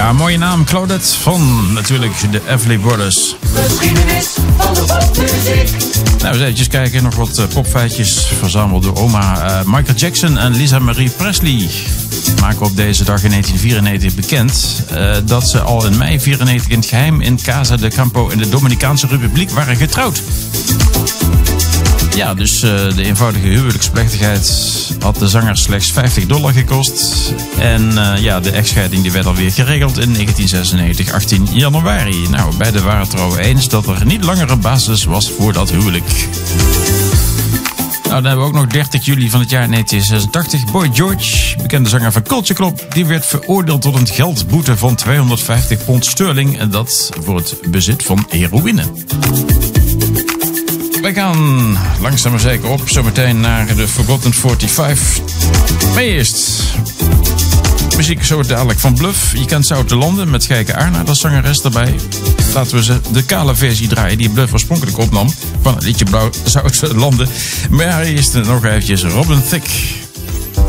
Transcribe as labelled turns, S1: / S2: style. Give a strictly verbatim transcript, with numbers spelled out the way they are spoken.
S1: Ja, mooie naam, Claudette van natuurlijk de Everly Brothers.
S2: Geschiedenis van de popmuziek.
S1: Nou, eens eventjes kijken, nog wat uh, popfeitjes verzameld door oma. Uh, Michael Jackson en Lisa Marie Presley maken op deze dag in negentien vierennegentig bekend uh, dat ze al in mei vierennegentig in het geheim in Casa de Campo in de Dominicaanse Republiek waren getrouwd. Ja, dus uh, de eenvoudige huwelijksplechtigheid had de zanger slechts vijftig dollar gekost. En uh, ja, de echtscheiding die werd alweer geregeld in negentien zesennegentig, achttien januari. Nou, beiden waren het erover eens dat er niet langer een basis was voor dat huwelijk. Nou, dan hebben we ook nog dertig juli van het jaar negentien zesentachtig. Boy George, bekende zanger van Culture Club, die werd veroordeeld tot een geldboete van tweehonderdvijftig pond sterling. En dat voor het bezit van heroïne. Wij gaan langzaam maar zeker op, zometeen naar de Forgotten vijfenveertig. Maar eerst muziek zo dadelijk van Bluff. Je kent Zoute Landen met Gijke Arna, dat zangeres erbij. Laten we ze de kale versie draaien die Bluff oorspronkelijk opnam van het liedje Blauw Zoute Landen. Maar eerst nog eventjes Robin Thicke.